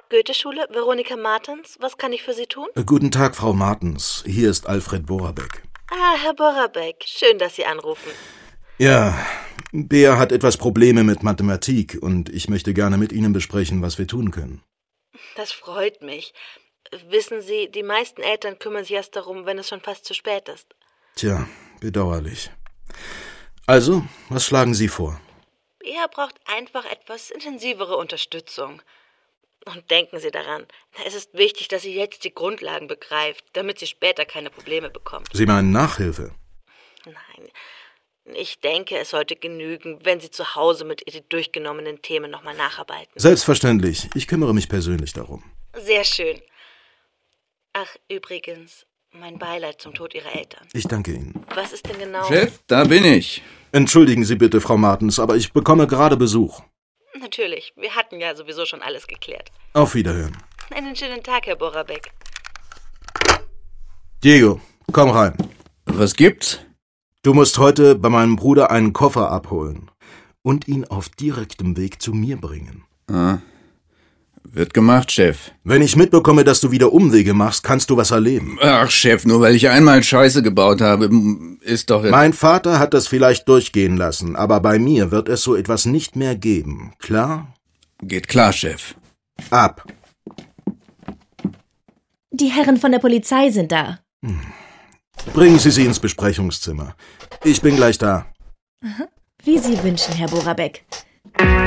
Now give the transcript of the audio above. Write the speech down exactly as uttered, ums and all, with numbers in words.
Goetheschule, Veronika Martens. Was kann ich für Sie tun? Äh, guten Tag, Frau Martens. Hier ist Alfred Borabek. Ah, Herr Borabek. Schön, dass Sie anrufen. Ja, Bea hat etwas Probleme mit Mathematik und ich möchte gerne mit Ihnen besprechen, was wir tun können. Das freut mich. Wissen Sie, die meisten Eltern kümmern sich erst darum, wenn es schon fast zu spät ist. Tja, bedauerlich. Also, was schlagen Sie vor? Bea braucht einfach etwas intensivere Unterstützung. Und denken Sie daran, es ist wichtig, dass sie jetzt die Grundlagen begreift, damit sie später keine Probleme bekommt. Sie meinen Nachhilfe? Nein, ich denke, es sollte genügen, wenn Sie zu Hause mit ihr die durchgenommenen Themen nochmal nacharbeiten. Selbstverständlich. Ich kümmere mich persönlich darum. Sehr schön. Ach, übrigens, mein Beileid zum Tod Ihrer Eltern. Ich danke Ihnen. Was ist denn genau... Chef, da bin ich. Entschuldigen Sie bitte, Frau Martens, aber ich bekomme gerade Besuch. Natürlich, wir hatten ja sowieso schon alles geklärt. Auf Wiederhören. Einen schönen Tag, Herr Borabek. Diego, komm rein. Was gibt's? Du musst heute bei meinem Bruder einen Koffer abholen und ihn auf direktem Weg zu mir bringen. Ah, wird gemacht, Chef. Wenn ich mitbekomme, dass du wieder Umwege machst, kannst du was erleben. Ach, Chef, nur weil ich einmal Scheiße gebaut habe, ist doch... Mein Vater hat das vielleicht durchgehen lassen, aber bei mir wird es so etwas nicht mehr geben. Klar? Geht klar, Chef. Ab. Die Herren von der Polizei sind da. Hm. Bringen Sie sie ins Besprechungszimmer. Ich bin gleich da. Wie Sie wünschen, Herr Borabek.